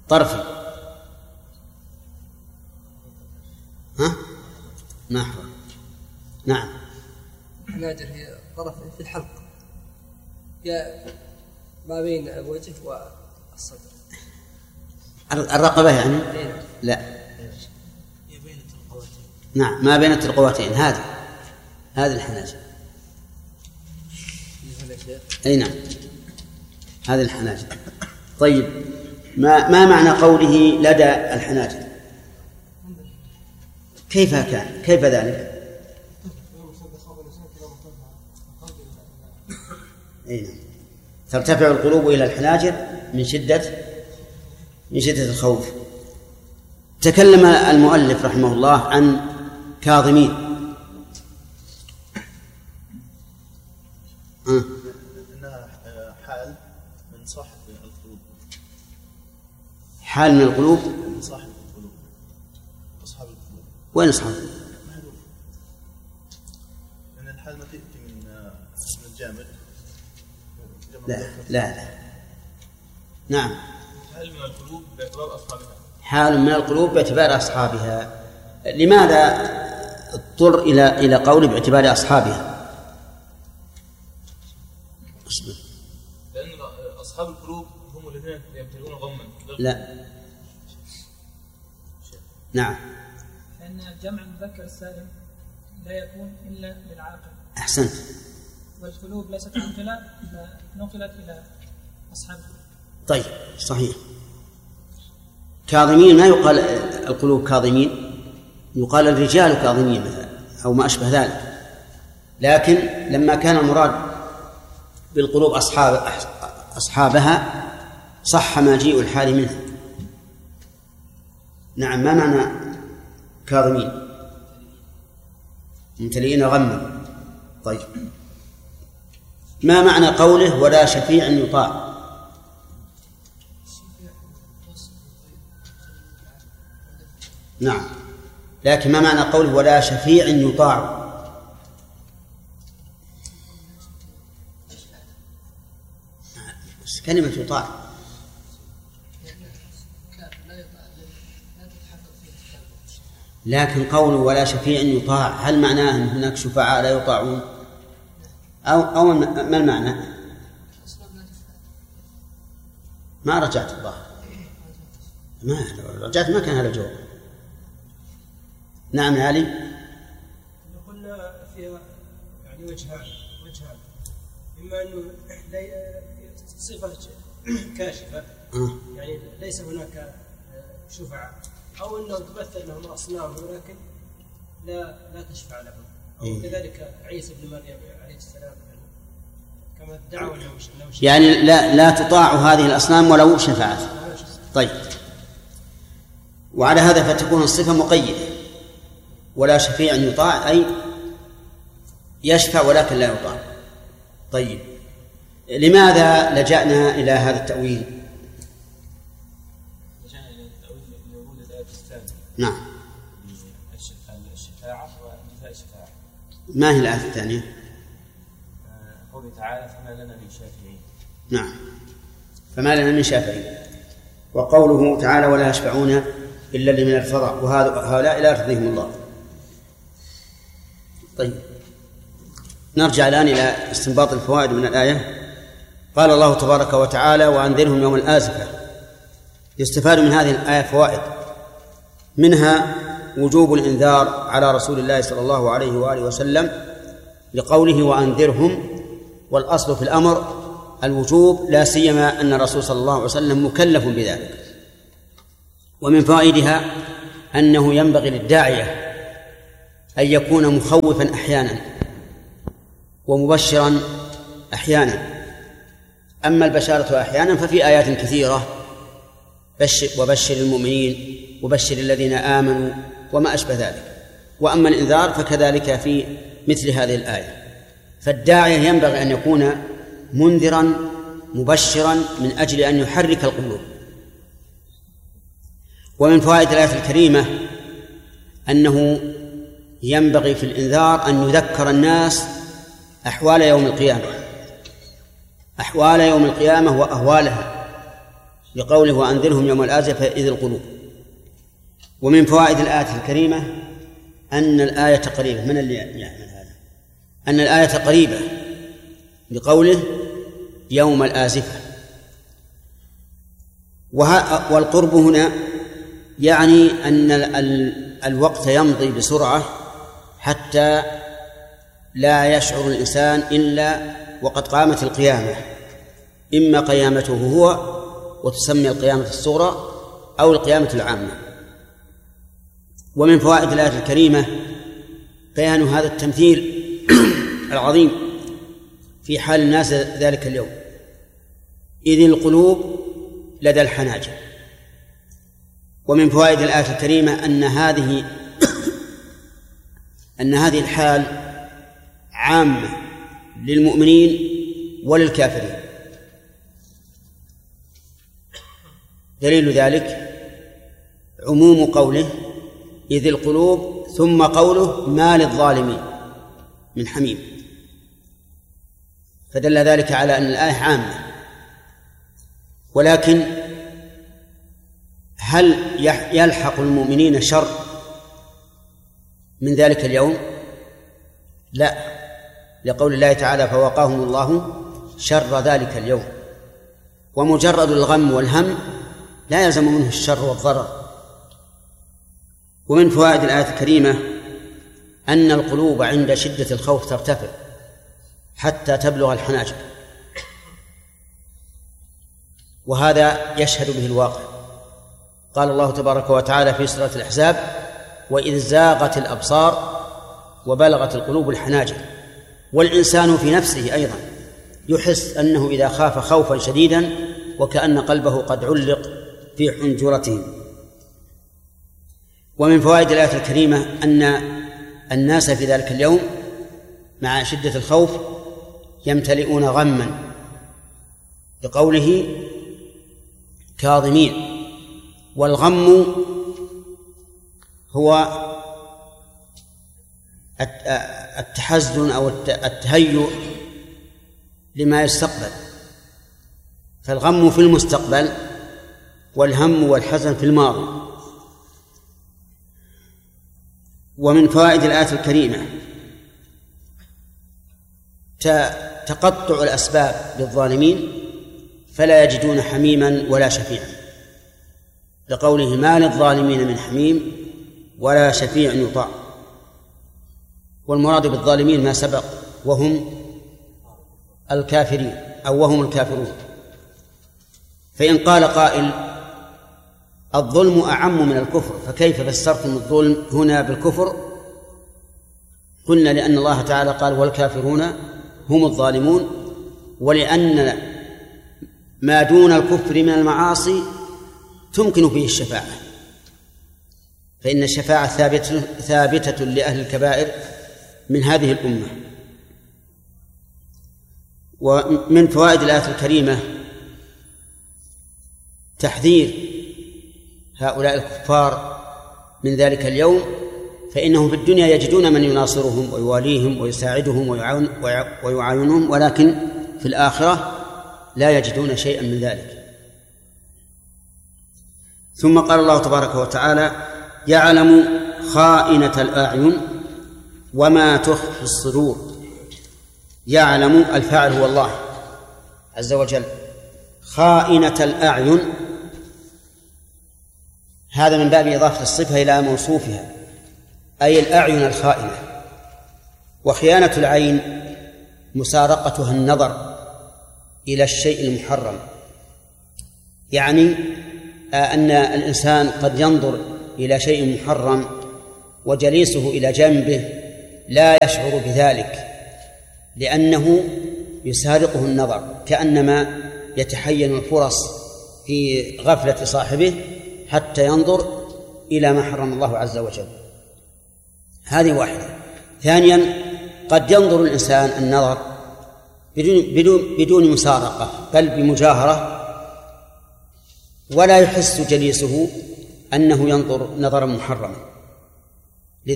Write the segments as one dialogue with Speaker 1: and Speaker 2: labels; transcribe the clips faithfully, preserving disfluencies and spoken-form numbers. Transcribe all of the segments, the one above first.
Speaker 1: طرفي. ها؟ نحو. نعم.
Speaker 2: الحناجر هي طرف في الحلق، هي ما بين الوجه والصدر.
Speaker 1: الرقبة يعني؟ لا.
Speaker 3: هي بين الترقوتين.
Speaker 1: نعم، ما بين الترقوتين، هذه هذه الحناجر. أي نعم، هذه الحناجر. طيب، ما ما معنى قوله لدى الحناجر؟ كيف كان؟ كيف ذلك؟ أي نعم، ترتفع القلوب إلى الحناجر من شدة من شدة الخوف. تكلم المؤلف رحمه الله عن كاظمين.
Speaker 4: أه. إنها حال من صاحب القلوب.
Speaker 1: حال من القلوب.
Speaker 4: من صاحب القلوب. أصحاب القلوب.
Speaker 1: وين أصحاب القلوب؟
Speaker 4: محذوف. لأن الحال ما تأتي من من الجامد.
Speaker 1: لا لا لا. نعم.
Speaker 4: حال من القلوب باعتبار أصحابها.
Speaker 1: حال من القلوب باعتبار أصحابها. لماذا اضطر إلى إلى قول باعتبار أصحابها؟
Speaker 4: لأن أصحاب القلوب هم الذين يمتلئون غما.
Speaker 1: لا. نعم.
Speaker 5: لأن جمع المذكر السالم لا يكون إلا للعاقل.
Speaker 1: أحسنت.
Speaker 5: والقلوب ليست عاقلة، نقلت إلى أصحابها.
Speaker 1: طيب، صحيح. كاظمين ما يقال القلوب كاظمين، يقال الرجال كاظمين مثلا أو ما أشبه ذلك. لكن لما كان المراد بالقلوب أصحاب أصحابها صح مجيء الحال منها. نعم. ما معنى كاظمين؟ ممتلئين غما. طيب، ما معنى قوله ولا شفيع يطاع؟ نعم، لكن ما معنى قوله ولا شفيع يطاع؟ كلمة يطاع. لكن قوله ولا شفيع يطاع هل معناه أن هناك شفعاء لا يطاعون؟ أو أو ما المعنى؟ ما رجعت الظاهر. ما رجعت ما كان هذا الجواب. نعم يا علي.
Speaker 6: قلنا فيها يعني وجهان وجهان إما أنه صفة كاشفة يعني ليس هناك شفعاء، أو أنه تمثل لهم أصنام ولكن لا لا تشفع لهم، أو كذلك عيسى بن مريم عليه السلام كما ادعوا أنه
Speaker 1: يعني لا لا تطاع هذه الأصنام ولو شفعت. طيب، وعلى هذا فتكون الصفة مقيدة، ولا شفيع يطاع أي يشفع ولكن لا يطاع. طيب، لماذا لجأنا إلى هذا التأويل؟
Speaker 4: لجأنا إلى التأويل لورود الآية الثانية.
Speaker 1: نعم.
Speaker 4: الشفاعة وانتفاء الشفاعة.
Speaker 1: ما هي الآية الثانية؟
Speaker 4: قوله تعالى فما لنا من شافعين.
Speaker 1: نعم، فما لنا من شافعين. وقوله تعالى ولا يشفعون إلا لمن ارتضى وهؤلاء لا يرتضيهم الله. طيب، نرجع الآن إلى استنباط الفوائد من الآية. قال الله تبارك وتعالى وأنذرهم يوم الآزفة. يستفاد من هذه الآية فوائد، منها وجوب الإنذار على رسول الله صلى الله عليه وآله وسلم لقوله وأنذرهم، والأصل في الأمر الوجوب، لا سيما أن الرسول صلى الله عليه وسلم مكلف بذلك. ومن فوائدها أنه ينبغي للداعية أن يكون مخوفا أحيانا ومبشرا أحيانا. أما البشارة أحيانا ففي آيات كثيرة، بشر وبشر المؤمنين وبشر الذين آمنوا وما أشبه ذلك. وأما الإنذار فكذلك في مثل هذه الآية. فالداعية ينبغي أن يكون منذرا مبشرا من أجل أن يحرك القلوب. ومن فوائد الآية الكريمة أنه ينبغي في الإنذار أن يذكر الناس أحوال يوم القيامة، أحوال يوم القيامة وأهوالها، لقوله وأنذرهم يوم الآزفة إذ القلوب. ومن فوائد الآية الكريمة أن الآية قريبة. من اللي يعمل هذا؟ أن الآية قريبة لقوله يوم الآزفة. والقرب هنا يعني أن الوقت يمضي بسرعة حتى لا يشعر الإنسان إلا وقد قامت القيامة، إما قيامته هو وتسمى القيامة الصغرى أو القيامة العامة. ومن فوائد الآية الكريمة بيان هذا التمثيل العظيم في حال الناس ذلك اليوم، إذ القلوب لدى الحناجر. ومن فوائد الآية الكريمة أن هذه أن هذه الحال عامة للمؤمنين وللكافرين. دليل ذلك عموم قوله إذ القلوب ثم قوله ما للظالمين من حميم، فدل ذلك على أن الآية عامة. ولكن هل يلحق المؤمنين شر من ذلك اليوم؟ لا، لقول الله تعالى فوقاهم الله شر ذلك اليوم. ومجرد الغم والهم لا يلزم منه الشر والضرر. ومن فوائد الآية الكريمة أن القلوب عند شدة الخوف ترتفع حتى تبلغ الحناجر، وهذا يشهد به الواقع. قال الله تبارك وتعالى في سورة الأحزاب وإذ زاغت الأبصار وبلغت القلوب الحناجر. والإنسان في نفسه أيضا يحس أنه إذا خاف خوفا شديدا وكأن قلبه قد علق في حنجرته. ومن فوائد الآية الكريمة أن الناس في ذلك اليوم مع شدة الخوف يمتلئون غما بقوله كاظمين. والغم هو التحزن أو التهيؤ لما يستقبل، فالغم في المستقبل والهم والحزن في الماضي. ومن فوائد الآية الكريمة تقطع الأسباب للظالمين فلا يجدون حميما ولا شفيعا، لقوله ما للظالمين من حميم ولا شفيع يطاع. والمراد بالظالمين ما سبق وهم الكافرين أو وهم الكافرون. فإن قال قائل الظلم أعم من الكفر فكيف فسرتم الظلم هنا بالكفر؟ قلنا لأن الله تعالى قال والكافرون هم الظالمون، ولأن ما دون الكفر من المعاصي تمكن فيه الشفاعة، فإن الشفاعة ثابتة, ثابتة لأهل الكبائر من هذه الأمة. ومن فوائد الآية الكريمة تحذير هؤلاء الكفار من ذلك اليوم، فإنهم في الدنيا يجدون من يناصرهم ويواليهم ويساعدهم ويعاون ويعاونهم، ولكن في الآخرة لا يجدون شيئا من ذلك. ثم قال الله تبارك وتعالى يعلم خائنة الأعين وما تخفي الصدور. يعلم الفاعل هو الله عز وجل، خائنة الأعين هذا من باب إضافة الصفة إلى موصوفها، أي الأعين الخائنة. وخيانة العين مسارقتها النظر إلى الشيء المحرم، يعني أن الإنسان قد ينظر إلى شيء محرم وجليسه إلى جنبه لا يشعر بذلك لأنه يسارقه النظر، كأنما يتحين الفرص في غفلة صاحبه حتى ينظر إلى ما حرم الله عز وجل. هذه واحدة. ثانيا قد ينظر الإنسان النظر بدون, بدون, بدون مسارقة بل بمجاهرة ولا يحس جليسه أنه ينظر نظرا محرما.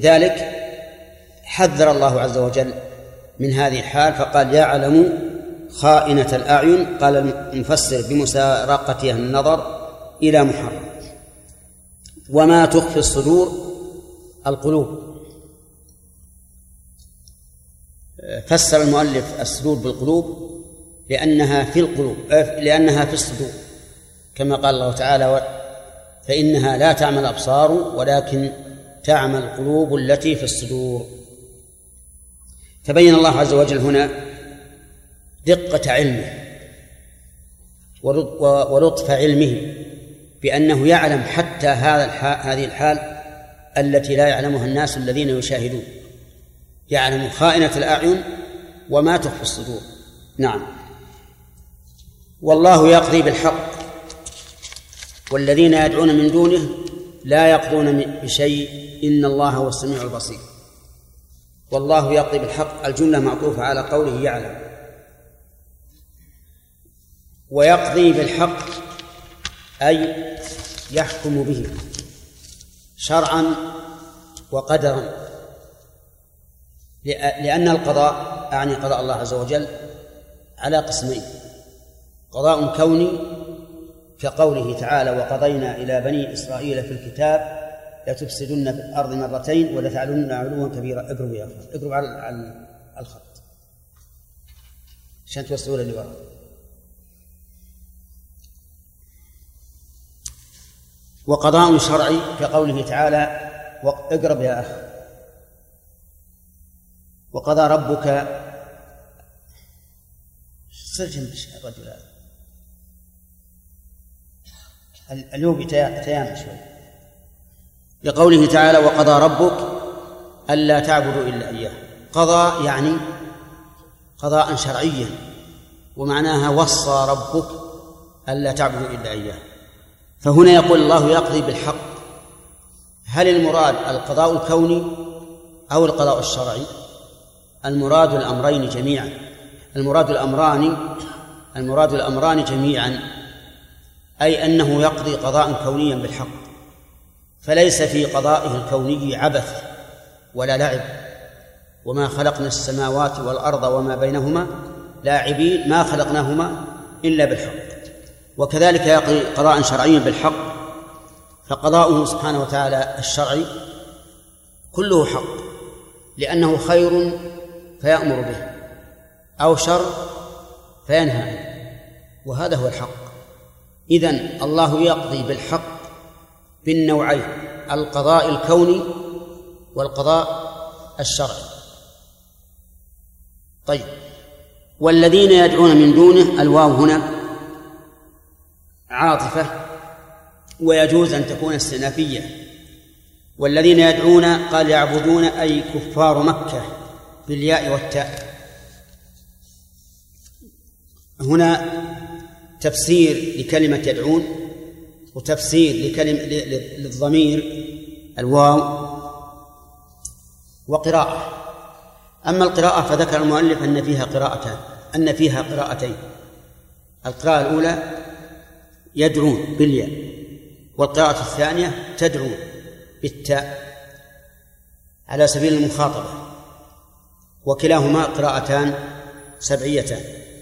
Speaker 1: لذلك حذر الله عز وجل من هذه الحال فقال يعلم خائنة الأعين. قال المفسر بمسارقتها النظر إلى محرم. وما تخفي الصدور القلوب. فسر المؤلف الصدور بالقلوب لأنها في القلوب، لأنها في الصدور، كما قال الله تعالى: فإنها لا تعمى الأبصار ولكن تعمى القلوب التي في الصدور. فبين الله عز وجل هنا دقة علمه ولطف علمه بأنه يعلم حتى هذا هذه الحال التي لا يعلمها الناس الذين يشاهدون. يعلم خائنة الأعين وما تخفي الصدور. نعم. والله يقضي بالحق والذين يدعون من دونه لا يقضون بشيء إن الله هو السميع البصير. والله يقضي بالحق، الجملة معطوفة على قوله يعلم. ويقضي بالحق أي يحكم به شرعا وقدرا، لأن القضاء أعني قضاء الله عز وجل على قسمين: قضاء كوني كقوله تعالى: وقضينا إلى بني إسرائيل في الكتاب لتفسدن في الأرض مرتين ولتعلن علوا كبيرا. اقربوا يا أخوان، اقربوا على الخط عشان توسعوا اللي وراء. وقضاء شرعي كقوله تعالى: اقرب يا أخ: وقضى ربك. صر جنب الرجل هذا اليوم تيام شوي. لقوله تعالى: وقضى ربك ألا تعبدوا إلا إياه. قضى يعني قضاء شرعيا، ومعناها وصى ربك ألا تعبدوا إلا إياه. فهنا يقول الله يقضي بالحق. هل المراد القضاء الكوني أو القضاء الشرعي؟ المراد الأمرين جميعا. المراد الأمران المراد الأمران جميعا، أي أنه يقضي قضاء كونيا بالحق، فليس في قضائه الكوني عبث ولا لعب. وما خلقنا السماوات والأرض وما بينهما لاعبين، ما خلقناهما إلا بالحق. وكذلك يقضي قضاء شرعيا بالحق، فقضاؤه سبحانه وتعالى الشرعي كله حق، لأنه خير فيأمر به أو شر فينهى عنه، وهذا هو الحق. إذن الله يقضي بالحق بالنوعين: القضاء الكوني والقضاء الشرعي. طيب، والذين يدعون من دونه، الواو هنا عاطفة ويجوز أن تكون استئنافية. والذين يدعون قال يعبدون أي كفار مكة بالياء والتاء. هنا تفسير لكلمة يدعون وتفسير لكلمة للضمير الواو وقراءة. أما القراءة فذكر المؤلف أن فيها قراءتان أن فيها قراءتين. القراءة الأولى يدعون بالياء، والقراءة الثانية تدعون بالتاء على سبيل المخاطبة، وكلاهما قراءتان سبعيتان.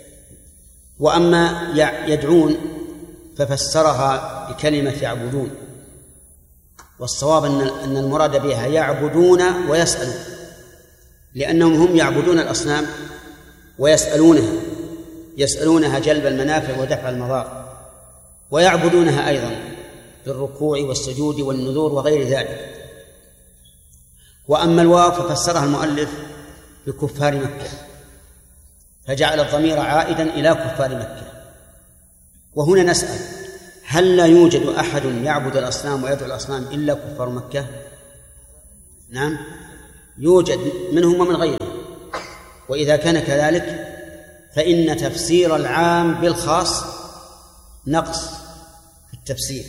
Speaker 1: وأما يدعون ففسرها بكلمة يعبدون، والصواب أن المراد بها يعبدون ويسألون، لأنهم هم يعبدون الأصنام ويسألونها يسألونها جلب المنافع ودفع المضار، ويعبدونها أيضا بالركوع والسجود والنذور وغير ذلك. وأما الواو ففسرها المؤلف بكفار مكة، فجعل الضمير عائدا إلى كفار مكة. وهنا نسأل: هل لا يوجد أحد يعبد الأصنام ويدعو الأصنام إلا كفار مكة؟ نعم، يوجد منهم ومن غيرهم. وإذا كان كذلك فإن تفسير العام بالخاص نقص في التفسير،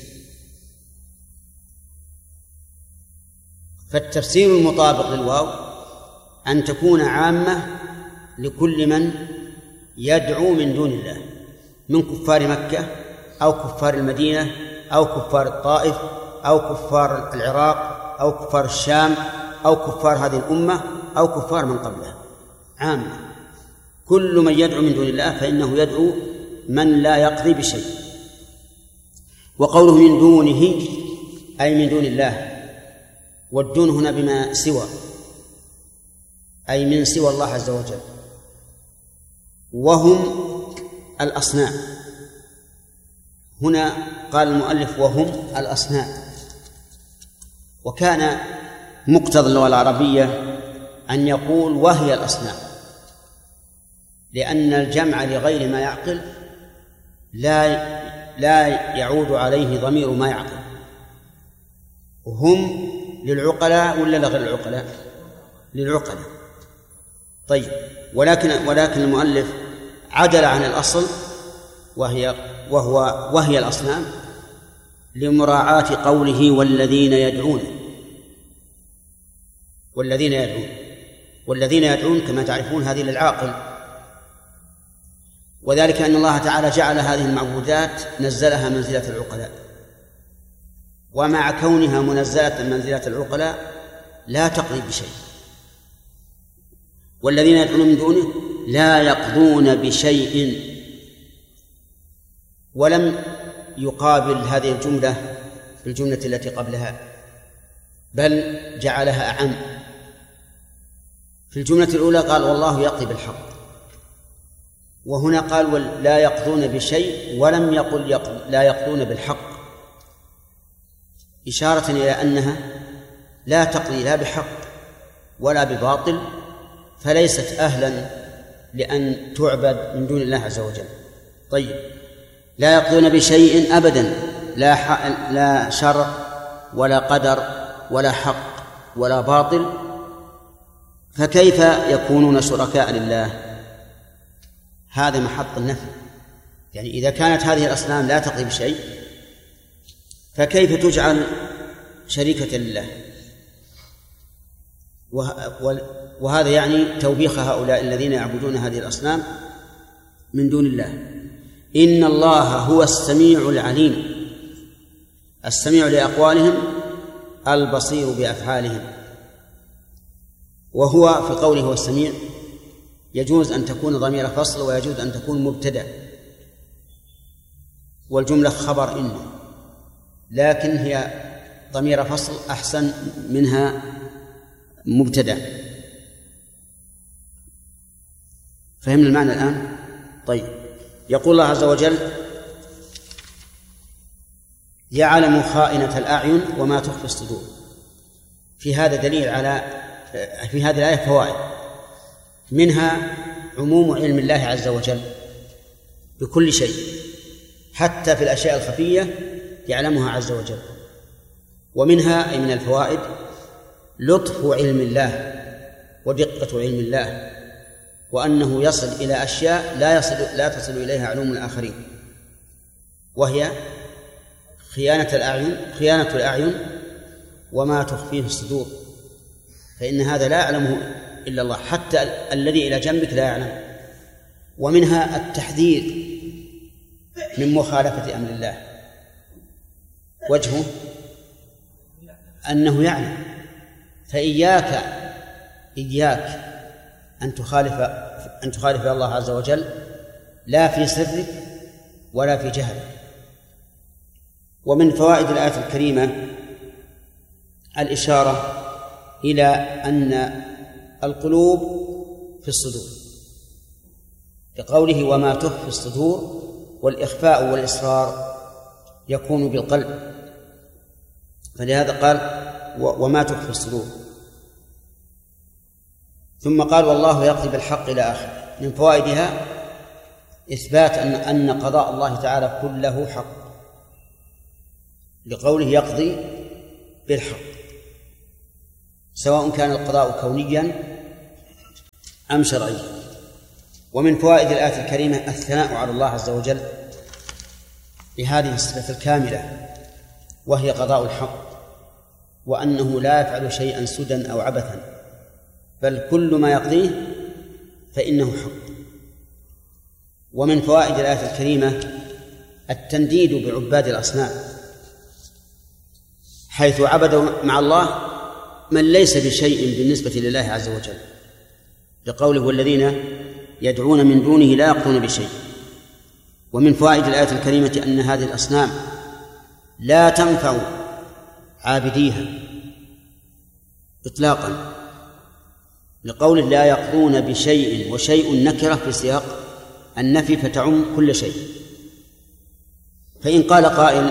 Speaker 1: فالتفسير المطابق للواو أن تكون عامة لكل من يدعو من دون الله من كفار مكة أو كفار المدينة أو كفار الطائف أو كفار العراق أو كفار الشام أو كفار هذه الأمة أو كفار من قبلها، عامة كل من يدعو من دون الله فإنه يدعو من لا يقضي بشيء. وقوله من دونه أي من دون الله، والدون هنا بما سوى، أي من سوى الله عز وجل، وهم الأصنام. هنا قال المؤلف وهم الأصنام، وكان مقتضى اللغة العربية أن يقول وهي الأصنام، لأن الجمع لغير ما يعقل لا لا يعود عليه ضمير ما يعقل. هم للعقلاء ولا لغير العقلاء؟ للعقلاء. طيب، ولكن ولكن المؤلف عدل عن الأصل وهي وهو وهي الأصنام لمراعاة قوله والذين يدعون والذين يدعون والذين يدعون كما تعرفون هذه للعاقل، وذلك أن الله تعالى جعل هذه المعبودات نزلها منزلة العقلاء، ومع كونها منزلة منزلة العقلاء لا تقضي بشيء. والذين يدعون من دونه لا يقضون بشيء، ولم يقابل هذه الجملة بالجملة التي قبلها، بل جعلها أعم. في الجملة الأولى قال والله يقضي بالحق، وهنا قال لا يقضون بشيء، ولم يقل لا يقضون بالحق، إشارة إلى أنها لا تقضي لا بحق ولا بباطل، فليست أهلا لأن تعبد من دون الله عز وجل. طيب، لا يقضون بشيء أبدا، لا لا شرع ولا قدر ولا حق ولا باطل، فكيف يكونون شركاء لله؟ هذا محط النفي. يعني إذا كانت هذه الأصنام لا تقضي بشيء فكيف تجعل شريكة لله؟ وهذا يعني توبيخ هؤلاء الذين يعبدون هذه الأصنام من دون الله. إن الله هو السميع العليم، السميع لأقوالهم البصير بأفعالهم. وهو في قوله هو السميع يجوز أن تكون ضمير فصل، ويجوز أن تكون مبتدأ، والجملة خبر إن، لكن هي ضمير فصل أحسن منها مبتدأ. فهمنا المعنى الآن؟ طيب، يقول الله عز وجل يعلم خائنة الأعين وما تخفي الصدور. في هذا دليل على في هذه الآية فوائد، منها عموم علم الله عز وجل بكل شيء، حتى في الأشياء الخفية يعلمها عز وجل. ومنها أي من الفوائد لطف علم الله ودقة علم الله، وأنه يصل إلى أشياء لا يصل لا تصل إليها علوم الآخرين، وهي خيانة الأعين خيانة الأعين وما تخفيه الصدور، فإن هذا لا يعلمه إلا الله، حتى الذي إلى جنبك لا يعلم. ومنها التحذير من مخالفة أمر الله، وجهه أنه يعلم، فإياك إياك أن تخالف أن تخالف الله عز وجل، لا في سرك ولا في جهلك. ومن فوائد الآية الكريمة الإشارة إلى أن القلوب في الصدور، بقوله وما تخفي الصدور، والإخفاء والإصرار يكون بالقلب، فلهذا قال وما تخفي الصدور. ثم قال والله يقضي بالحق إلى آخر. من فوائدها إثبات أن أن قضاء الله تعالى كله حق، لقوله يقضي بالحق، سواء كان القضاء كونيا أم شرعيا. ومن فوائد الآية الكريمة الثناء على الله عز وجل بهذه الصفة الكاملة، وهي قضاء الحق، وأنه لا يفعل شيئا سدى أو عبثا، بل كل ما يقضيه فإنه حق. ومن فوائد الآية الكريمة التنديد بعباد الأصنام، حيث عبدوا مع الله من ليس بشيء بالنسبة لله عز وجل، لقوله والذين يدعون من دونه لا يقضون بشيء. ومن فوائد الآية الكريمة أن هذه الأصنام لا تنفع عابديها إطلاقا، لقول لا يقضون بشيء، وشيء نكرة في سياق النفي فتعم كل شيء. فإن قال قائل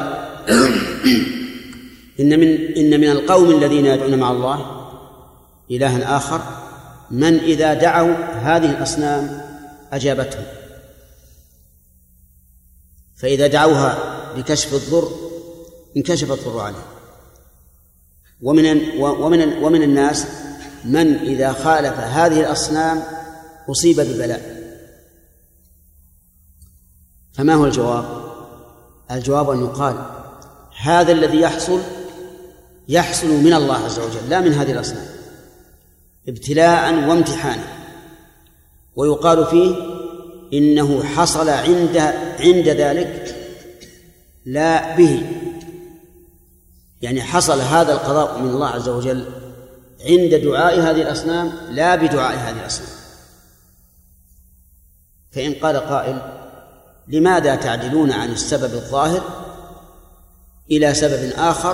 Speaker 1: إن من إن من القوم الذين يدعون مع الله إلها آخر من إذا دعوا هذه الأصنام أجابتهم، فإذا دعوها بكشف الضر انكشف الضر عليه. ومن ومن ومن الناس من إذا خالف هذه الأصنام أصيب ببلاء. فما هو الجواب؟ الجواب أن يقال هذا الذي يحصل يحصل من الله عز وجل لا من هذه الأصنام، ابتلاء وامتحانا، ويقال فيه إنه حصل عند عند ذلك لا به، يعني حصل هذا القضاء من الله عز وجل عند دعاء هذه الأصنام لا بدعاء هذه الأصنام. فإن قال قائل لماذا تعدلون عن السبب الظاهر إلى سبب آخر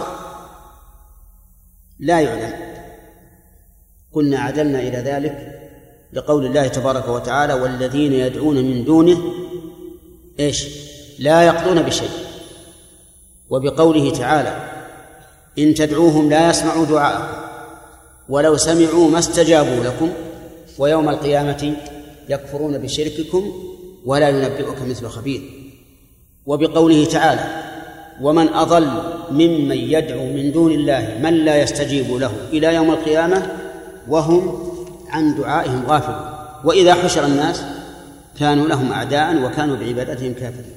Speaker 1: لا يعلم؟ قلنا عدلنا إلى ذلك لقول الله تبارك وتعالى والذين يدعون من دونه إيش؟ لا يقضون بشيء، وبقوله تعالى إن تدعوهم لا يسمعوا دعاءكم ولو سمعوا ما استجابوا لكم ويوم القيامة يكفرون بشرككم ولا ينبئك مثل خبير. وبقوله تعالى ومن أضل ممن يدعو من دون الله من لا يستجيب له إلى يوم القيامة وهم عن دعائهم غافلون وإذا حشر الناس كانوا لهم أعداء وكانوا بعبادتهم كافرين.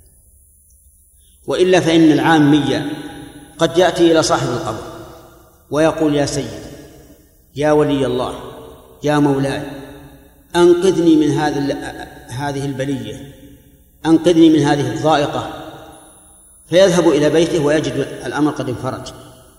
Speaker 1: وإلا فإن العامية قد يأتي إلى صاحب القبر ويقول يا سيد يا ولي الله يا مولاي أنقذني من هذه البلية، أنقذني من هذه الضائقة، فيذهب إلى بيته ويجد الأمر قد انفرج.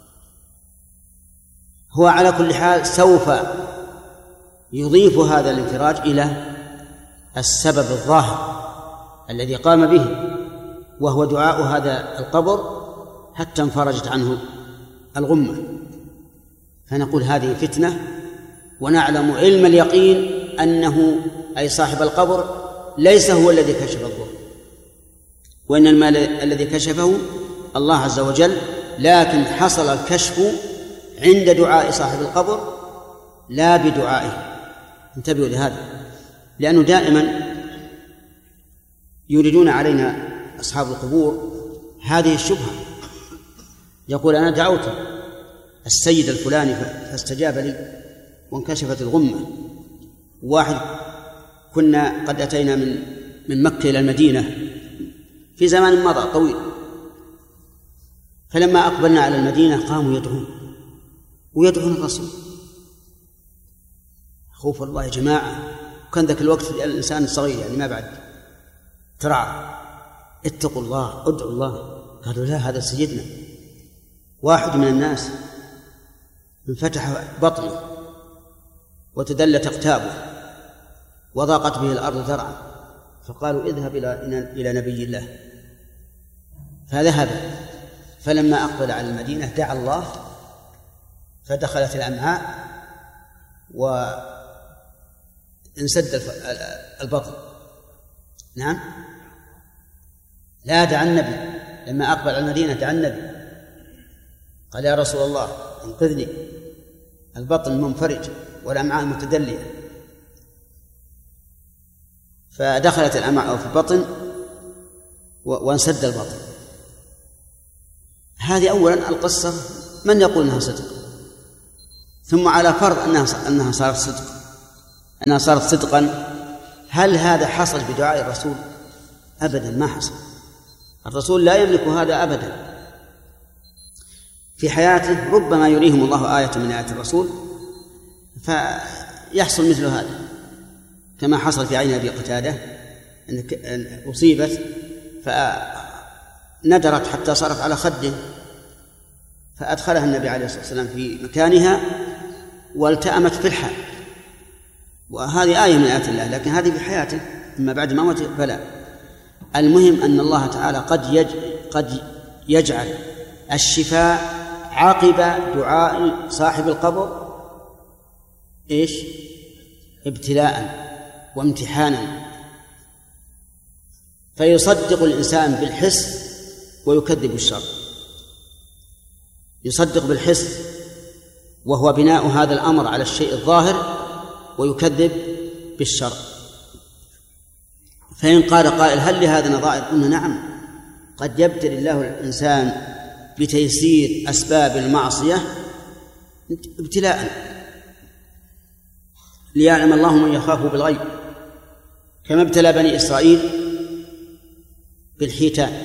Speaker 1: هو على كل حال سوف يضيف هذا الانفراج إلى السبب الظاهر الذي قام به وهو دعاء هذا القبر حتى انفرجت عنه الغمة. فنقول هذه فتنة، ونعلم علم اليقين أنه أي صاحب القبر ليس هو الذي كشف الضر، وإن المال الذي كشفه الله عز وجل، لكن حصل الكشف عند دعاء صاحب القبر لا بدعائه. انتبهوا لهذا، لأنه دائما يريدون علينا أصحاب القبور هذه الشبهة، يقول أنا دعوت السيد الفلاني فاستجاب لي وانكشفت الغمة. واحد كنا قد أتينا من من مكة إلى المدينة في زمان مضى طويل، فلما أقبلنا على المدينة قاموا يدعون ويدعون الرسول. خوف الله يا جماعة، وكان ذاك الوقت الإنسان الصغير يعني ما بعد ترعى، اتقوا الله ادعوا الله. قالوا لا هذا سيدنا. واحد من الناس انفتح بطنه وتدلت أقتابه وضاقت به الأرض ذرعا، فقالوا اذهب إلى إلى نبي الله. فذهب، فلما أقبل على المدينة دعا الله فدخلت الأمعاء وانسد البطن. نعم لا دعا النبي، لما أقبل على المدينة دعا النبي قال يا رسول الله انقذني، البطن منفرج والأمعاء متدلية. فدخلت الأمعاء في البطن وانسد البطن. هذه أولا القصة من يقول أنها صدق، ثم على فرض أنها أنها صارت صدق أنها صارت صدقا، هل هذا حصل بدعاء الرسول؟ أبدا ما حصل. الرسول لا يملك هذا أبدا. في حياته ربما يريهم الله آية من آيات الرسول فيحصل مثل هذا، كما حصل في عين أبي قتادة أن أصيبت فندرت حتى صارت على خده، فأدخلها النبي عليه الصلاة والسلام في مكانها والتأمت في الحال، وهذه آية من آيات الله، لكن هذه في حياته، أما بعد موته فلا. المهم أن الله تعالى قد يج... قد يجعل الشفاء عقب دعاء صاحب القبر إيش؟ ابتلاء وامتحانا، فيصدق الإنسان بالحس ويكذب الشر. يصدق بالحس وهو بناء هذا الأمر على الشيء الظاهر، ويكذب بالشر. فإن قال قائل هل لهذا نظائر؟ قلنا نعم، قد يبتلي الله الإنسان بتيسير أسباب المعصية ابتلاء ليعلم الله من يخافه بالغيب، كما ابتلى بني إسرائيل بالحيتان.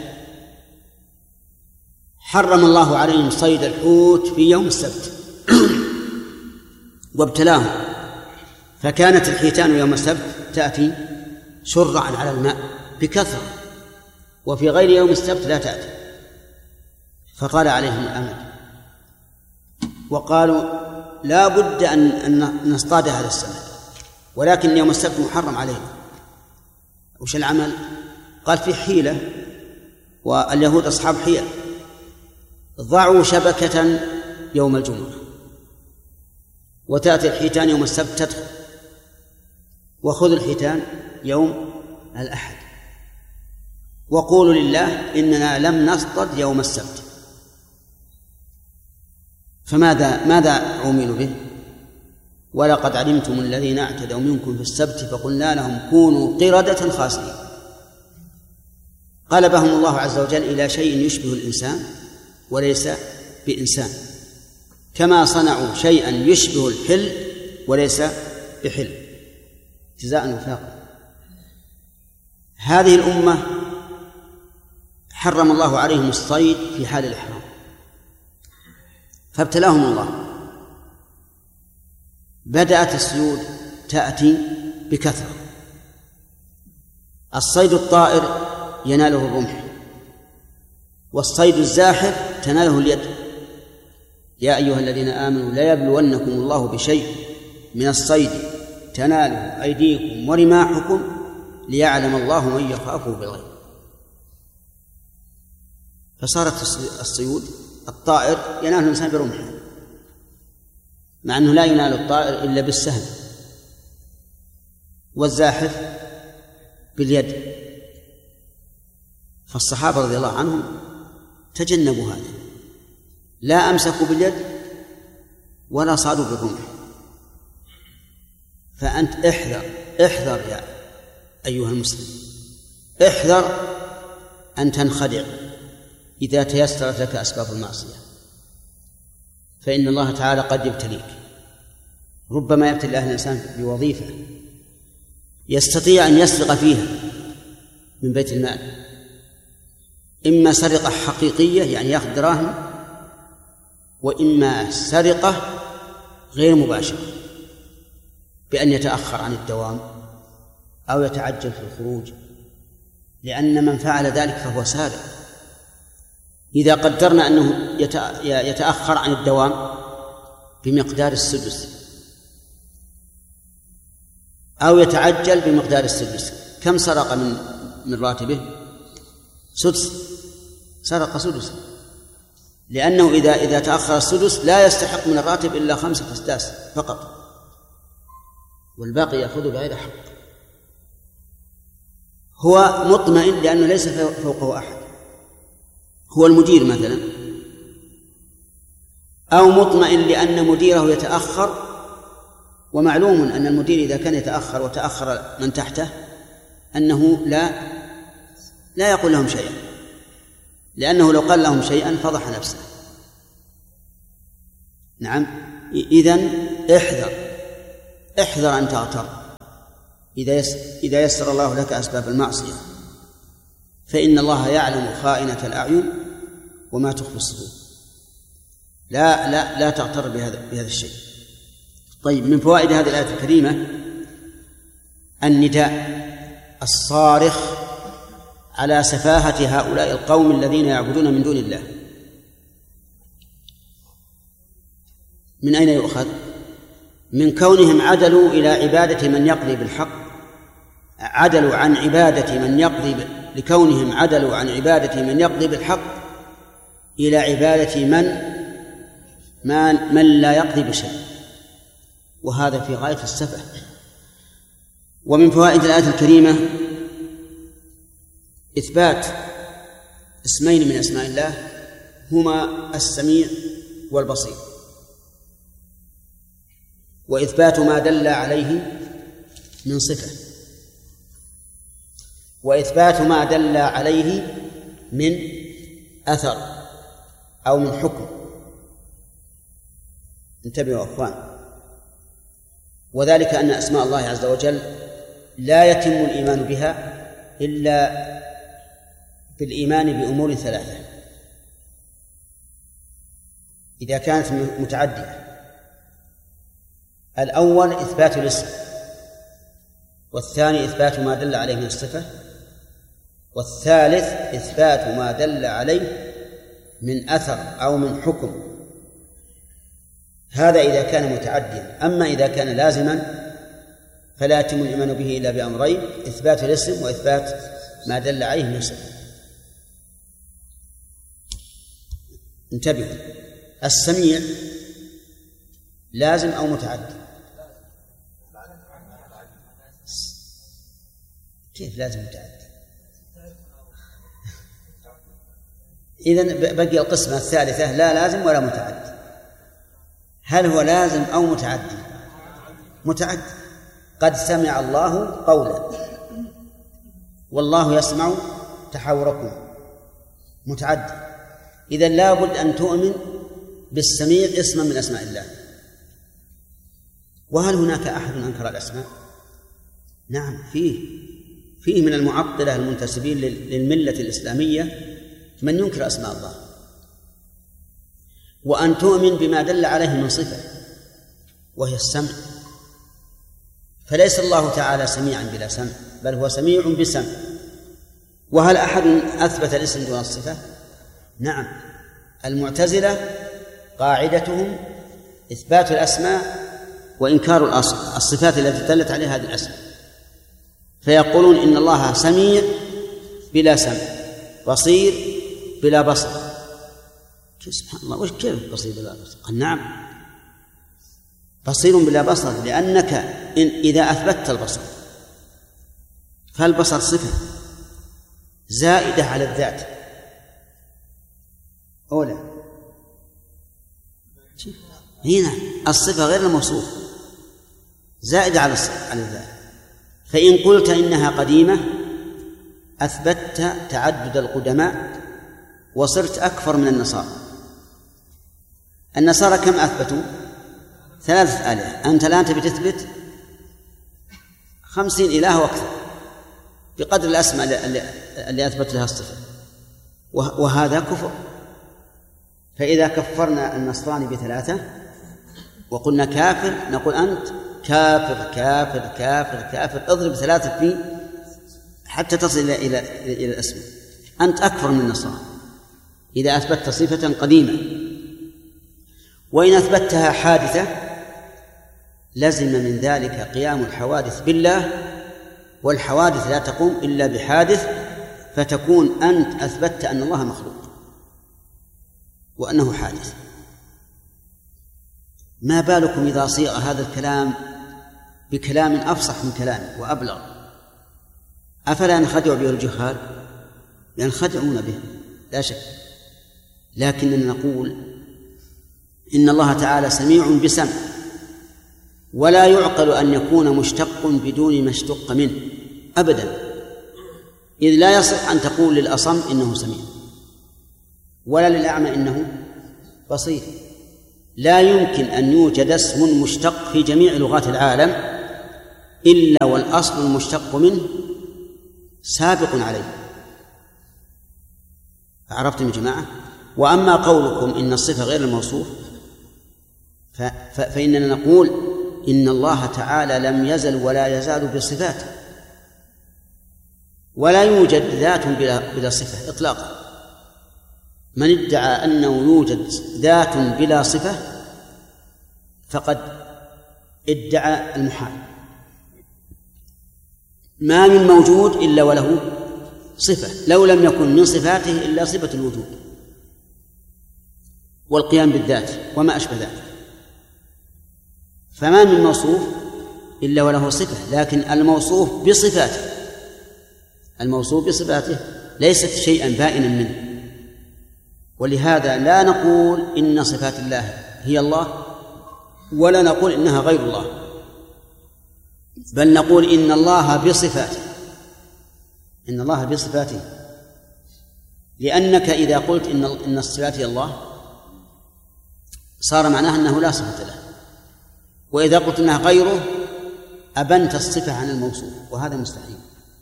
Speaker 1: حرم الله عليهم صيد الحوت في يوم السبت وابتلاهم، فكانت الحيتان يوم السبت تأتي شرعا على الماء بكثرة، وفي غير يوم السبت لا تأتي، فطال عليهم الأمد وقالوا لا بد أن نصطاد هذا السمك، ولكن يوم السبت محرم علينا. وش العمل؟ قال في حيلة، واليهود أصحاب حيل، ضعوا شبكة يوم الجمعة وتأتي الحيتان يوم السبت تدخل، وخذوا الحيتان يوم الأحد وقولوا لله إننا لم نصطد يوم السبت. فماذا ماذا عوملوا به؟ ولقد علمتم الذين اعتدوا منكم في السبت فقلنا لهم كونوا قردة خاسئين. قلبهم الله عز وجل إلى شيء يشبه الإنسان وليس بإنسان، كما صنعوا شيئا يشبه الحل وليس بحل، جزاء وفاقا. هذه الأمة حرم الله عليهم الصيد في حال الإحرام فابتلاهم الله، بدأت الصيود تأتي بكثرة. الصيد الطائر يناله الرمح، والصيد الزاحف تناله اليد. يا أيها الذين آمنوا لا يبلونكم الله بشيء من الصيد تناله أيديكم ورماحكم ليعلم الله من يخافه بالغيب. فصارت الصيود الطائر ينال الإنسان برمحه، مع أنه لا ينال الطائر إلا بالسهم، والزاحف باليد. فالصحابة رضي الله عنهم تجنبوا هذا، لا أمسكوا باليد ولا صادوا بالرمح. فأنت احذر احذر يا أيها المسلم، احذر أن تنخدع إذا تيسرت لك أسباب المعصية، فإن الله تعالى قد يبتليك. ربما يبتلي أهل الإنسان بوظيفة يستطيع أن يسرق فيها من بيت المال، إما سرقة حقيقية يعني يأخذ دراهم، وإما سرقة غير مباشرة بأن يتأخر عن الدوام أو يتعجل في الخروج، لأن من فعل ذلك فهو سارق. إذا قدرنا أنه يتأخر عن الدوام بمقدار السدس أو يتعجل بمقدار السدس، كم سرق من من راتبه؟ سدس، سرق سدس، لأنه إذا إذا تأخر السدس لا يستحق من الراتب إلا خمسة أسداس فقط، والباقي يأخذه بغير حق. هو مطمئن لأنه ليس فوقه أحد، هو المدير مثلا، أو مطمئن لأن مديره يتأخر، ومعلوم أن المدير إذا كان يتأخر وتأخر من تحته أنه لا لا يقول لهم شيئا، لأنه لو قال لهم شيئا فضح نفسه. نعم، إذن احذر احذر أن تغتر إذا إذا يسر الله لك أسباب المعصية، فإن الله يعلم خائنة الأعين وما تخفي الصدور. لا لا لا تغتر بهذا بهذا الشيء. طيب، من فوائد هذه الآية الكريمة النداء الصارخ على سفاهة هؤلاء القوم الذين يعبدون من دون الله. من أين يؤخذ؟ من كونهم عدلوا إلى عبادة من يقضي بالحق، عدلوا عن عبادة من يقضي ب... لكونهم عدلوا عن عبادة من يقضي بالحق إلى عبادة من من, من لا يقضي بشيء، وهذا في غاية السفه. ومن فوائد الآية الكريمة إثبات اسمين من أسماء الله هما السميع والبصير، وإثبات ما دل عليه من صفة، وإثبات ما دل عليه من أثر أو من حكم. انتبهوا أخوان، وذلك أن أسماء الله عز وجل لا يتم الإيمان بها إلا بالإيمان بأمور ثلاثة إذا كانت متعدية. الأول إثبات الاسم، والثاني إثبات ما دل عليه من الصفة، والثالث إثبات ما دل عليه من أثر أو من حكم. هذا إذا كان متعديا. أما إذا كان لازما فلا يتم الإيمان به إلا بأمرين: إثبات الاسم وإثبات ما دل عليه من الصفة. انتبهوا، السميع لازم أو متعدي؟ كيف لازم متعدي؟ إذن بقي القسمة الثالثة لا لازم ولا متعدي. هل هو لازم أو متعدي؟ متعدي. قد سمع الله قولا والله يسمع تحاوركم، متعدي. إذن لا بد أن تؤمن بالسميع اسما من أسماء الله. وهل هناك أحد أنكر الأسماء؟ نعم، فيه فيه من المعطلة المنتسبين للملة الإسلامية من ينكر أسماء الله. وأن تؤمن بما دل عليه من صفة وهي السمع، فليس الله تعالى سميعا بلا سمع، بل هو سميع بسمع. وهل أحد أثبت الاسم دون الصفة؟ نعم، المعتزلة قاعدتهم إثبات الأسماء وإنكار الصفات التي دلت عليها هذه الأسماء، فيقولون إن الله سميع بلا سمع، بصير بلا بصر. سبحان الله، وش كيف بصير بلا بصر؟ قال نعم، بصير بلا بصر، لأنك إن إذا أثبتت البصر فالبصر صفة زائدة على الذات أولا. هنا الصفة غير الموصوف زائدة على على الذات. فإن قلت إنها قديمة أثبتت تعدد القدماء وصرت أكثر من النصارى. النصارى كم أثبتوا؟ ثلاثة آلاف. أنت الآن تبي تثبت خمسين إله وأكثر بقدر الأسماء اللي أثبت لها الصفة، وهذا كفر. فإذا كفرنا النصراني بثلاثة وقلنا كافر، نقول أنت كافر كافر كافر كافر، اضرب ثلاثة في حتى تصل إلى إلى إلى الاسم. أنت أكثر من النصارى إذا أثبتت صفة قديمة. وإن أثبتها حادثة لزم من ذلك قيام الحوادث بالله، والحوادث لا تقوم إلا بحادث، فتكون أنت أثبتت أن الله مخلوق وأنه حادث. ما بالكم إذا صيغ هذا الكلام بكلام أفصح من كلامه وأبلغ؟ أفلا ينخدع به الجهال؟ ينخدعون به لا شك. لكننا نقول إن الله تعالى سميع بسمع، ولا يعقل أن يكون مشتق بدون ما اشتق منه أبدا، إذ لا يصح أن تقول للأصم إنه سميع ولا للأعمى إنه بصير. لا يمكن أن يوجد اسم مشتق في جميع لغات العالم إلا والأصل المشتق منه سابق عليه. عرفتم يا جماعة؟ وأما قولكم إن الصفة غير الموصوف فإننا نقول إن الله تعالى لم يزل ولا يزال بصفاته، ولا يوجد ذات بلا, بلا صفة إطلاقا. من ادعى أنه يوجد ذات بلا صفة فقد ادعى المحال. ما من موجود إلا وله صفة، لو لم يكن من صفاته إلا صفة الوجود والقيام بالذات وما أشبه ذلك. فما من موصوف إلا وله صفة، لكن الموصوف بصفاته الموصوف بصفاته ليست شيئا بائنا منه. ولهذا لا نقول إن صفات الله هي الله، ولا نقول إنها غير الله، بل نقول إن الله بصفاته إن الله بصفاته لأنك إذا قلت إن إن الصفات هي الله صار معناها أنه لا صفة له، وإذا قلت إنها غيره أبنت الصفة عن الموصوف، وهذا مستحيل.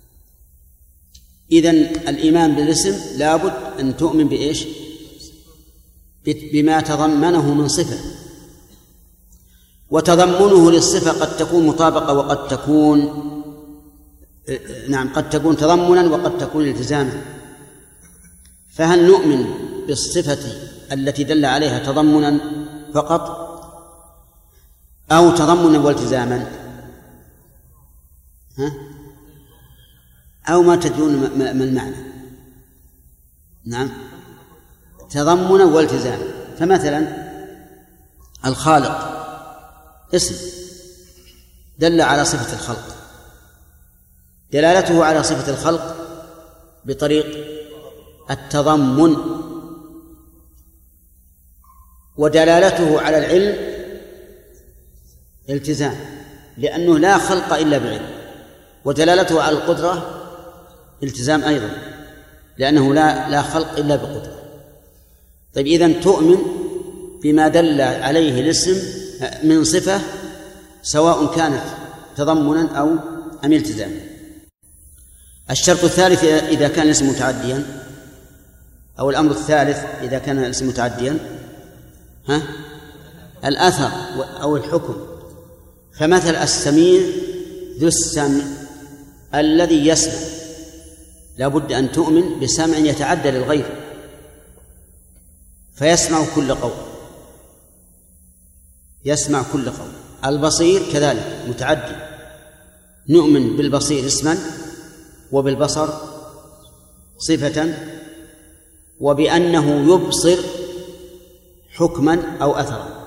Speaker 1: إذن الإيمان بالاسم لابد أن تؤمن بإيش؟ بما تضمنه من صفة، وتضمنه للصفة قد تكون مطابقة وقد تكون نعم قد تكون تضمنا وقد تكون التزاما. فهل نؤمن بالصفة التي دل عليها تضمنا فقط أو تضمنا والتزاما؟ ها؟ أو ما تدرون ما المعنى؟ نعم تضمنا والتزاما. فمثلا الخالق اسم دل على صفة الخلق، دلالته على صفة الخلق بطريق التضمن، ودلالته على العلم التزام لأنه لا خلق إلا بعلم، ودلالته على القدرة التزام أيضا لأنه لا لا خلق إلا بقدرة. طيب إذن تؤمن بما دل عليه الاسم من صفة سواء كانت تضمنا أو أم التزاما. الشرط الثالث إذا كان الاسم متعديا، أو الأمر الثالث إذا كان الاسم متعديا ها الأثر أو الحكم. فمثل السميع ذو السمع الذي يسمع لا بد أن تؤمن بسمع يتعدى للغير فيسمع كل قول يسمع كل قول. البصير كذلك متعدي، نؤمن بالبصير اسما وبالبصر صفة وبأنه يبصر حكما أو أثرا.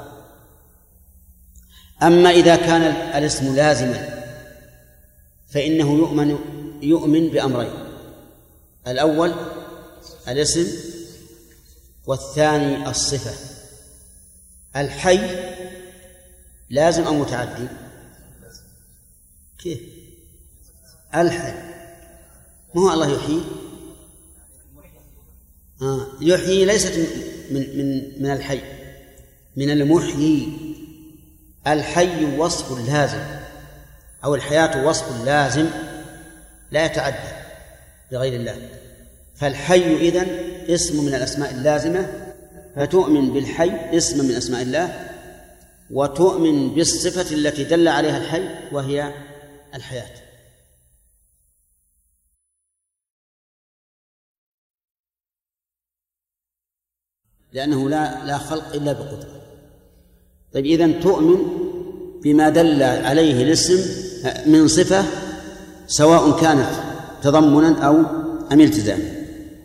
Speaker 1: أما إذا كان الاسم لازما فإنه يؤمن يؤمن بأمرين: الأول الاسم، والثاني الصفة. الحي لازم أو متعدي؟ كيف؟ الحي ما هو الله يحيي؟ آه. يحيي ليست من من من الحي، من المحيي. الحي وصف لازم، أو الحياة وصف لازم لا يتعدى لغير الله. فالحي إذن اسم من الأسماء اللازمة، فتؤمن بالحي اسم من أسماء الله، وتؤمن بالصفة التي دل عليها الحي وهي الحياة. لأنه لا لا خلق إلا بقدرة. طيب إذن تؤمن بما دل عليه الاسم من صفة سواء كانت تضمنا أو أم التزاما.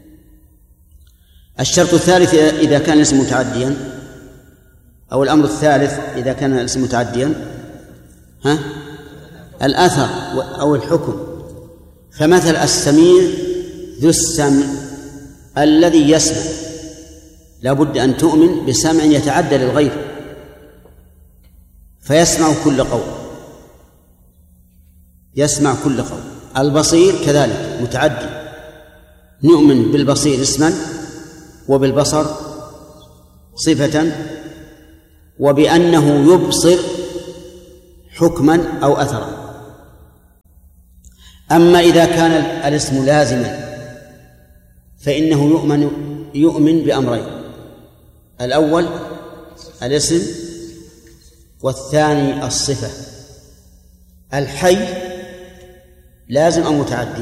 Speaker 1: الشرط الثالث إذا كان الاسم متعديا، أو الأمر الثالث إذا كان الاسم متعديا ها الأثر أو الحكم. فمثل السميع ذو السمع الذي يسمع لا بد أن تؤمن بسمع يتعدى للغير فيسمع كل قول يسمع كل قول. البصير كذلك متعدي، نؤمن بالبصير اسما وبالبصر صفة وبأنه يبصر حكما أو أثرا. أما إذا كان الاسم لازما فإنه يؤمن يؤمن بأمرين: الأول الاسم، والثاني الصفة. الحي لازم أو متعدي؟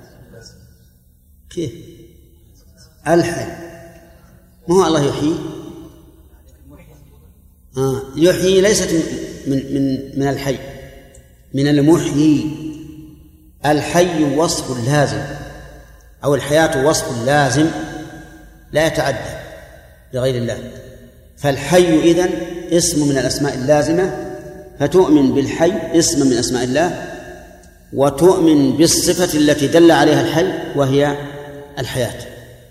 Speaker 1: كيف؟ الحي ما هو الله يحيي؟ آه. يحيي ليست من من من الحي، من المحيي. الحي وصف لازم، أو الحياة وصف لازم لا يتعدى لغير الله، فالحي إذن اسم من الأسماء اللازمة، فتؤمن بالحي اسم من أسماء الله، وتؤمن بالصفة التي دل عليها الحي وهي الحياة.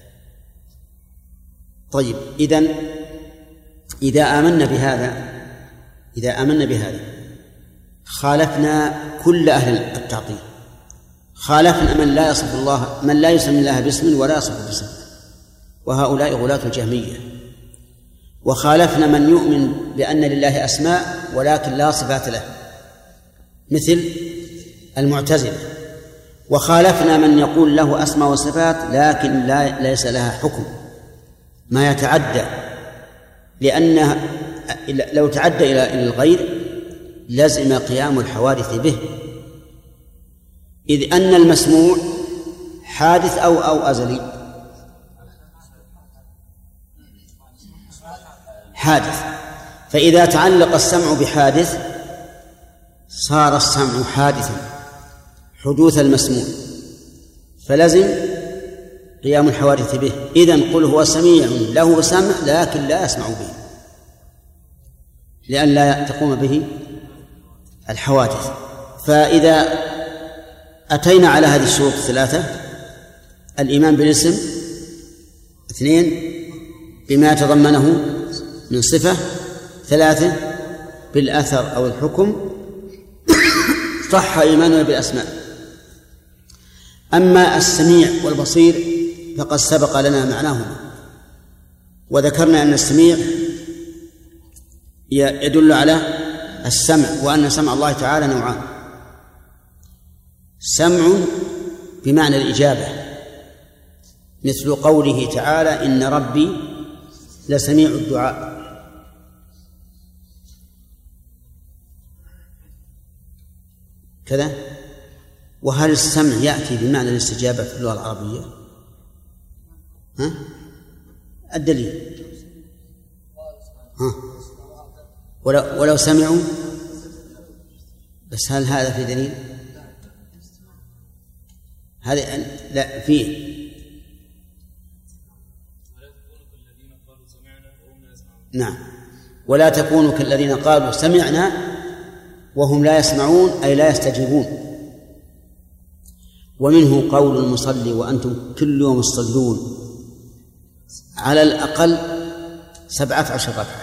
Speaker 1: طيب، إذن إذا آمنا بهذا إذا آمنا بهذا خالفنا كل أهل التعطيل، خالفنا من لا يصف الله من لا يسمي الله باسم ولا يصف باسم، وهؤلاء غلاة الجهمية. وخالفنا من يؤمن بأن لله أسماء ولكن لا صفات له مثل المعتزلة. وخالفنا من يقول له أسماء وصفات لكن لا ليس لها حكم ما يتعدى، لأنها لو تعدى إلى الغير لزم قيام الحوادث به، إذ أن المسموع حادث أو أو أزلي، حادث. فإذا تعلق السمع بحادث صار السمع حادثا حدوث المسموع، فلزم قيام الحوادث به. إذن قل هو سميع له سمع لكن لا يسمع به، لأن لا تقوم به الحوادث. فإذا أتينا على هذه الشروط الثلاثة: الإيمان بالاسم، اثنين بما يتضمنه من صفة، ثلاثة بالأثر أو الحكم، صح إيماننا بالأسماء. أما السميع والبصير فقد سبق لنا معناهما، وذكرنا أن السميع يدل على السمع، وأن سمع الله تعالى نوعان: سمع بمعنى الإجابة مثل قوله تعالى: إن ربي لسميع الدعاء. كذا. وهل السمع يأتي بمعنى الاستجابة في اللغة العربية؟ ها؟ الدليل ها؟ ولو, ولو سمعوا، بس هل هذا في دليل؟ هذا لا فيه. نعم، ولا تكونوا كالذين قالوا سمعنا وهم لا يسمعون، أي لا يستجيبون. ومنه قول المصلي وأنتم كل يوم تصلون على الأقل سبعة عشر ركعة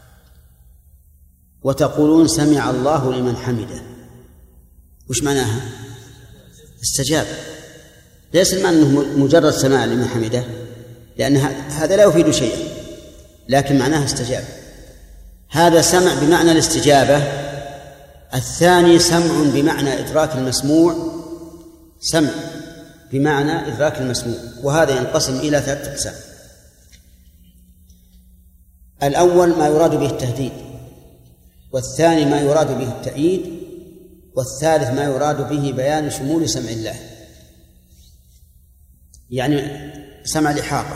Speaker 1: وتقولون سمع الله لمن حمده، وش معناها؟ استجاب. ليس المعنى أنه مجرد سماع لمن حمده، لأن هذا لا يفيد شيئا، لكن معناها استجاب. هذا سمع بمعنى الاستجابة. الثاني سمع بمعنى إدراك المسموع، سمع بمعنى إدراك المسموع، وهذا ينقسم إلى ثلاثة أقسام. الأول ما يراد به التهديد، والثاني ما يراد به التأييد، والثالث ما يراد به بيان شمول سمع الله، يعني سمع الإحاطة.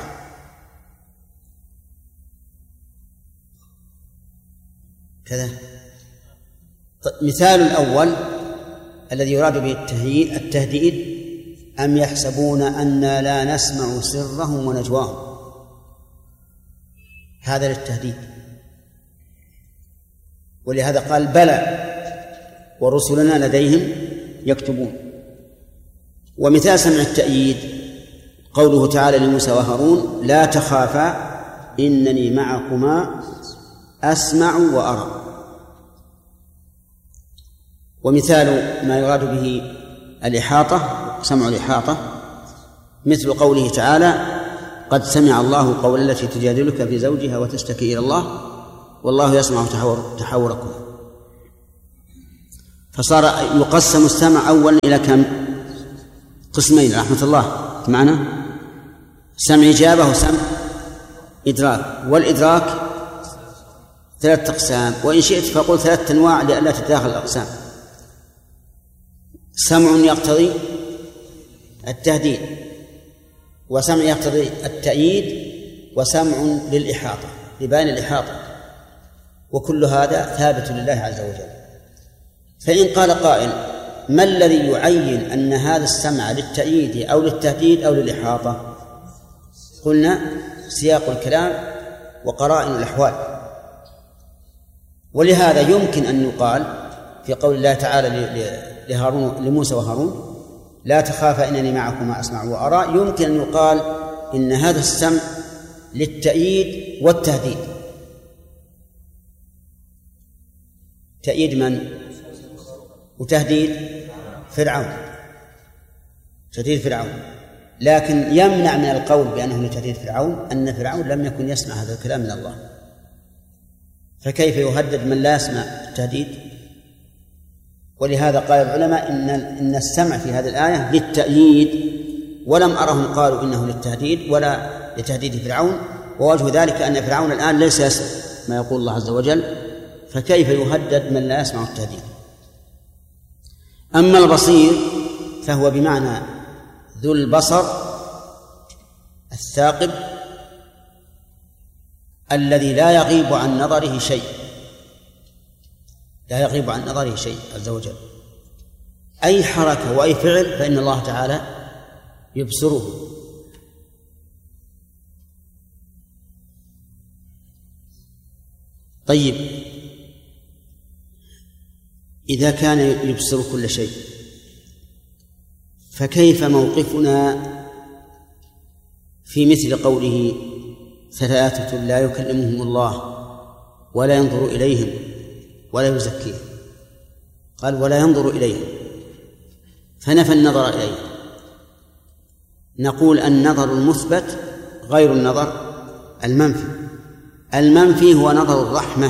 Speaker 1: كذا. مثال الأول الذي يراد به التهديد: أم يحسبون أنا لا نسمع سرهم ونجواهم. هذا للتهديد، ولهذا قال: بلى ورسلنا لديهم يكتبون. ومثال سمع التأييد قوله تعالى لموسى وهارون: لا تخافا إنني معكما أسمع وأرى. ومثال ما يراد به الإحاطة سمع الإحاطة مثل قوله تعالى: قد سمع الله قول التي تجادلك في زوجها وتشتكي إلى الله والله يسمع تحاور تحاوركم. فصار يقسم السمع أولا إلى كم؟ قسمين رحمة الله معنا: سمع إجابة وسمع إدراك. والإدراك ثلاثة أقسام، وإن شئت فقل ثلاثة أنواع لئلا تتداخل الأقسام: سمع يقتضي التهديد، وسمع يقتضي التأييد، وسمع للإحاطة لبيان الإحاطة. وكل هذا ثابت لله عز وجل. فإن قال قائل: ما الذي يعين أن هذا السمع للتأييد أو للتهديد أو للإحاطة؟ قلنا: سياق الكلام وقرائن الأحوال. ولهذا يمكن أن يقال في قول الله تعالى لهارون لموسى وهارون: لا تخافا إنني معكما أسمع وأرى، يمكن أن يقال إن هذا السمع للتأييد والتهديد. تأييد من؟ وتهديد فرعون، تهديد فرعون. لكن يمنع من القول بأنه لتهديد فرعون أن فرعون لم يكن يسمع هذا الكلام من الله، فكيف يهدد من لا يسمع التهديد؟ ولهذا قال العلماء إن إن السمع في هذه الآية للتأييد، ولم أرهم قالوا إنه للتهديد ولا لتهديد فرعون. ووجه ذلك أن فرعون الآن ليس يسمع ما يقول الله عز وجل، فكيف يهدد من لا يسمع التهديد؟ أما البصير فهو بمعنى ذو البصر الثاقب الذي لا يغيب عن نظره شيء، لا يغيب عن نظره شيء عز وجل. أي حركة وأي فعل فإن الله تعالى يبصره. طيب، إذا كان يبصر كل شيء فكيف موقفنا في مثل قوله: ثلاثة لا يكلمهم الله ولا ينظر إليهم ولا يزكيهم؟ قال: ولا ينظر إليهم، فنفى النظر إليهم. نقول النظر المثبت غير النظر المنفي. المنفي هو نظر الرحمة،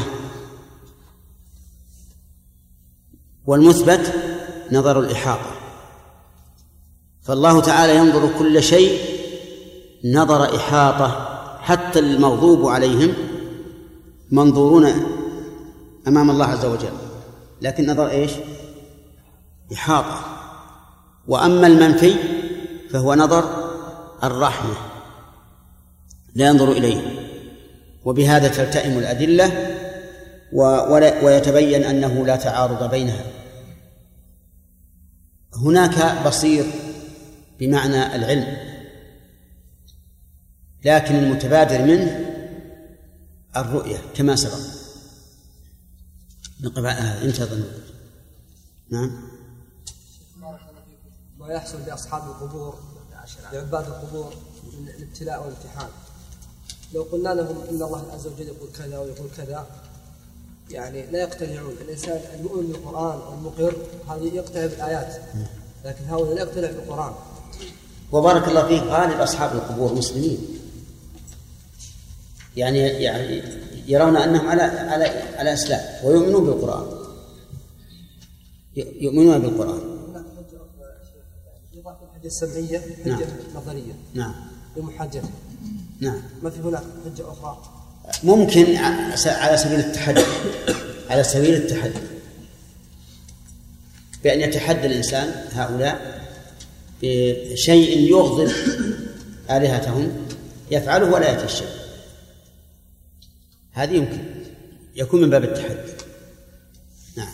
Speaker 1: والمثبت نظر الإحاطة. فالله تعالى ينظر كل شيء نظر إحاطة، حتى المغضوب عليهم منظورون أمام الله عز وجل، لكن نظر إيش؟ إحاطة. وأما المنفي فهو نظر الرحمة، لا ينظر إليه. وبهذا تلتئم الأدلة ويتبين أنه لا تعارض بينها. هناك بصير بمعنى العلم، لكن المتبادر منه الرؤية كما سبق. نقف على هذا. انتظر. نعم.
Speaker 2: ما يحصل لأصحاب القبور لعباد القبور من الابتلاء والامتحان، لو قلنا لهم إن الله عز وجل يقول كذا ويقول كذا يعني لا يقتنعون. الإنسان المؤمن بالقرآن والمقر هذه يقتنع بالآيات، لكن هؤلاء لا يقتنع بالقرآن.
Speaker 1: وبارك الله فيك، غالب أصحاب القبور مسلمين، يعني يعني يرون أنهم على على على إسلام ويؤمنون بالقرآن، يؤمنون بالقرآن.
Speaker 2: الحجة السمعية حجة
Speaker 1: نعم.
Speaker 2: نظرية.
Speaker 1: نعم.
Speaker 2: بمحجة.
Speaker 1: نعم.
Speaker 2: ما في هناك حجة أخرى؟
Speaker 1: ممكن على سبيل التحدي، على سبيل التحدي بأن يتحدى الإنسان هؤلاء بشيء يغضب آلهتهم يفعله ولا يأتي الشيء، هذه يمكن يكون من باب التحدي. نعم.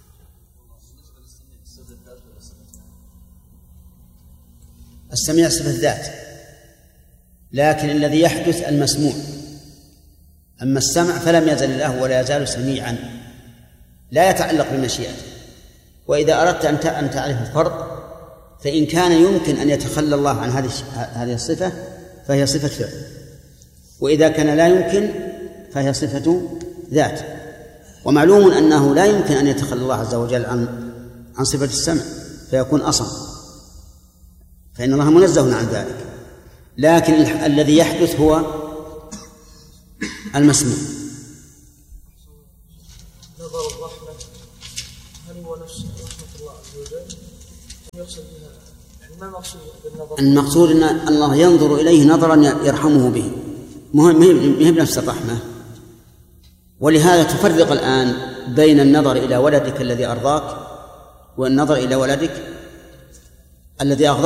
Speaker 1: السميع صفة الذات، لكن الذي يحدث المسموع. أما السمع فلم يزل الله ولا يزال سميعا، لا يتعلق بمشيئته. وإذا أردت أن تعرف الفرق فإن كان يمكن أن يتخلى الله عن هذه هذه الصفة فهي صفة فعل، وإذا كان لا يمكن فهي صفة ذات. ومعلوم أنه لا يمكن أن يتخلى الله عز وجل عن عن صفة السمع فيكون أصم، فإن الله منزه عن ذلك. لكن الذي يحدث هو المسموع.
Speaker 3: نظر الرحمة هل هو نفس رحمة الله عز وجل؟ يقصد بها يعني ما المقصود بالنظر؟
Speaker 1: المقصود أن الله ينظر إليه نظرا يرحمه به، مهم مهم نفس الرحمة. ولهذا تفرق الآن بين النظر إلى ولدك الذي أرضاك والنظر إلى ولدك الذي أغضبك.